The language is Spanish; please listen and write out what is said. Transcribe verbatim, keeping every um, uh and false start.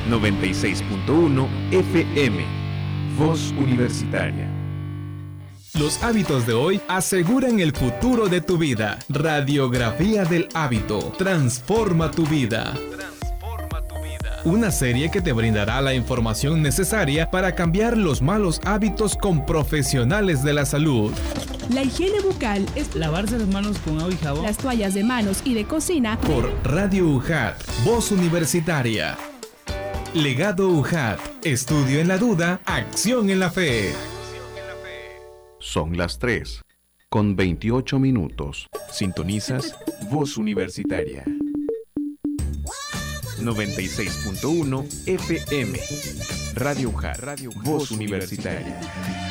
noventa y seis punto uno F M. Voz Universitaria. Los hábitos de hoy aseguran el futuro de tu vida. Radiografía del hábito. Transforma tu vida. Transforma tu vida. Una serie que te brindará la información necesaria para cambiar los malos hábitos con profesionales de la salud. La higiene bucal es lavarse las manos con agua y jabón. Las toallas de manos y de cocina. Por Radio U J A T, Voz Universitaria. Legado U J A T. Estudio en la duda, acción en la fe. Son las tres, con veintiocho minutos. Sintonizas Voz Universitaria. noventa y seis punto uno F M. Radio U J A T, Voz Universitaria.